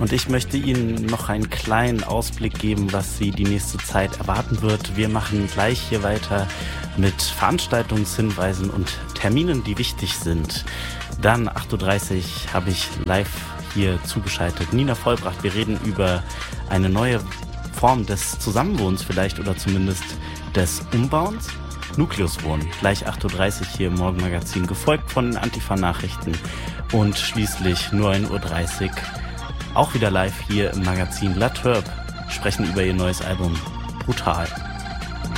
Und ich möchte Ihnen noch einen kleinen Ausblick geben, was Sie die nächste Zeit erwarten wird. Wir machen gleich hier weiter mit Veranstaltungshinweisen und Terminen, die wichtig sind. Dann 8.30 Uhr habe ich live hier zugeschaltet Nina Vollbracht. Wir reden über eine neue Form des Zusammenwohnens vielleicht oder zumindest des Umbauens. Nukleuswohnen, gleich 8.30 Uhr hier im Morgenmagazin, gefolgt von den Antifa-Nachrichten und schließlich 9.30 Uhr auch wieder live hier im Magazin La Turb, sprechen über ihr neues Album Brutal.